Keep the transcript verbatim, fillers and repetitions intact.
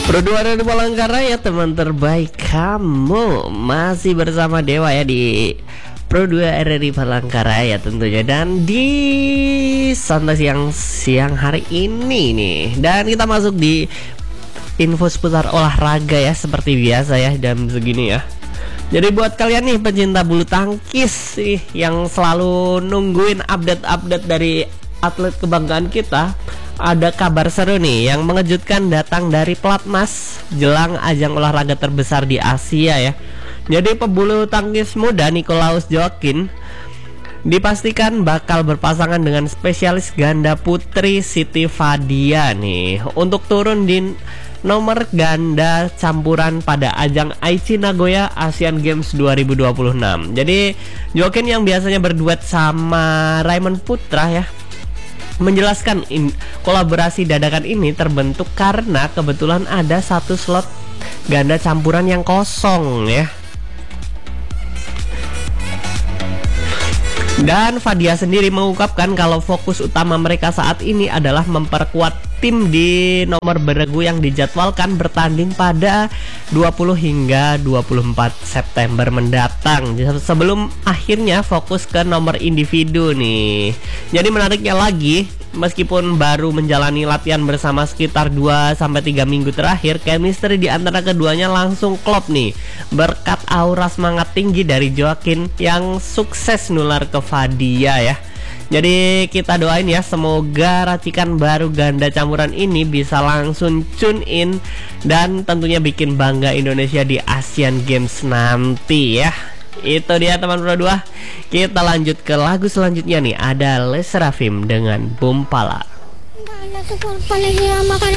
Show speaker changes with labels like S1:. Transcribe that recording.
S1: Pro dua dari Palangkaraya, teman terbaik kamu masih bersama Dewa ya di Pro dua R R I Palangkaraya tentunya. Dan di santai siang siang hari ini nih, dan kita masuk di info seputar olahraga ya, seperti biasa ya jam segini ya. Jadi buat kalian nih pecinta bulu tangkis nih, yang selalu nungguin update-update dari atlet kebanggaan kita, ada kabar seru nih yang mengejutkan datang dari pelatnas jelang ajang olahraga terbesar di Asia ya. Jadi pebulu tangkis muda Nicolaus Joaquin dipastikan bakal berpasangan dengan spesialis ganda putri Siti Fadia nih untuk turun di nomor ganda campuran pada ajang Aichi Nagoya Asian Games dua ribu dua puluh enam. Jadi Joaquin yang biasanya berduet sama Raymond Putra ya, menjelaskan in, kolaborasi dadakan ini terbentuk karena kebetulan ada satu slot ganda campuran yang kosong ya. Dan Fadia sendiri mengungkapkan kalau fokus utama mereka saat ini adalah memperkuat tim di nomor beregu yang dijadwalkan bertanding pada dua puluh hingga dua puluh empat September mendatang, sebelum akhirnya fokus ke nomor individu nih. Jadi menariknya lagi, meskipun baru menjalani latihan bersama sekitar dua sampai tiga minggu terakhir, chemistry di antara keduanya langsung klop nih, berkat aura semangat tinggi dari Joaquin yang sukses nular ke Fadia ya. Jadi kita doain ya, semoga racikan baru ganda campuran ini bisa langsung tune in dan tentunya bikin bangga Indonesia di Asian Games nanti ya. Itu dia teman Pro dua. Kita lanjut ke lagu selanjutnya nih, ada Les Seraphim dengan Bom Pala.